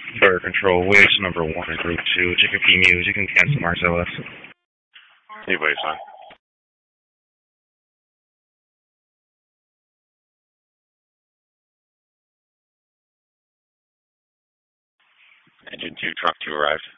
Bird Control, Wish number 1 and Group 2. Check your P News. You can cancel Marcellus. Hey, son. Engine 2, truck 2 arrived.